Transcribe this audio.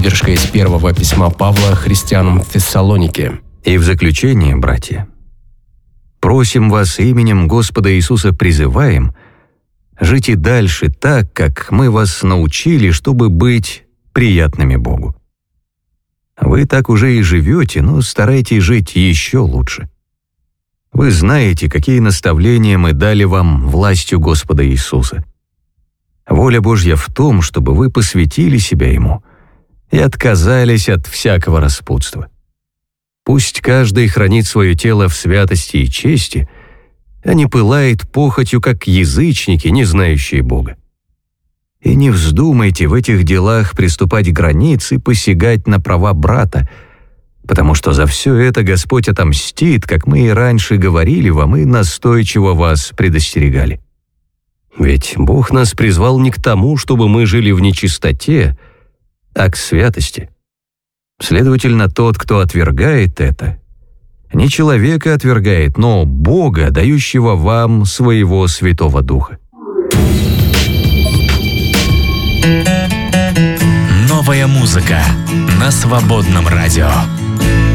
выдержка из первого письма Павла христианам в Фессалонике. И в заключение, братья, просим вас именем Господа Иисуса призываем, жить и дальше так, как мы вас научили, чтобы быть приятными Богу. Вы так уже и живете, но старайтесь жить еще лучше. Вы знаете, какие наставления мы дали вам властью Господа Иисуса. Воля Божья в том, чтобы вы посвятили себя Ему и отказались от всякого распутства. Пусть каждый хранит свое тело в святости и чести, а не пылает похотью, как язычники, не знающие Бога. И не вздумайте в этих делах приступать к границе и посягать на права брата, потому что за все это Господь отомстит, как мы и раньше говорили вам и настойчиво вас предостерегали. Ведь Бог нас призвал не к тому, чтобы мы жили в нечистоте, а к святости. Следовательно, тот, кто отвергает это, не человека отвергает, но Бога, дающего вам своего Святого Духа. Новая музыка на Свободном радио.